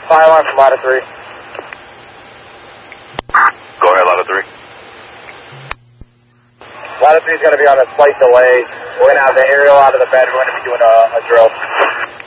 Fire alarm from Ladder 3. Go ahead, Ladder 3. Ladder 3 is going to be on a slight delay. We're going to have the aerial out of the bed. We're going to be doing a drill.